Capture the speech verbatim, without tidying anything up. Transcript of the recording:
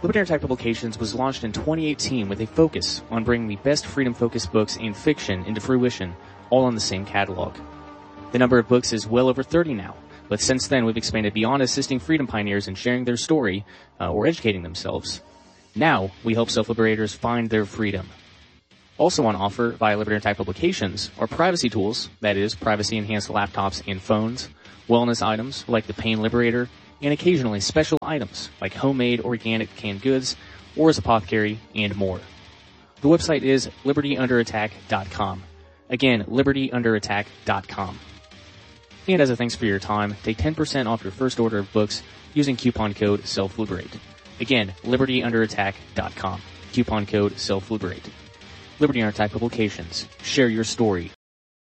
Liberty Under Attack Publications was launched in twenty eighteen with a focus on bringing the best freedom-focused books and fiction into fruition, all on the same catalog. The number of books is well over thirty now, but since then we've expanded beyond assisting freedom pioneers in sharing their story uh, or educating themselves. Now, we help self-liberators find their freedom. Also on offer via Liberty Under Attack Publications are privacy tools, that is, privacy-enhanced laptops and phones, wellness items like the Pain Liberator, and occasionally special items like homemade organic canned goods, Aura's Apothecary, and more. The website is liberty under attack dot com. Again, liberty under attack dot com. And as a thanks for your time, take ten percent off your first order of books using coupon code SELFLIBERATE. Again, liberty under attack dot com. Coupon code SELFLIBERATE. Liberty Under Attack Publications. Share your story.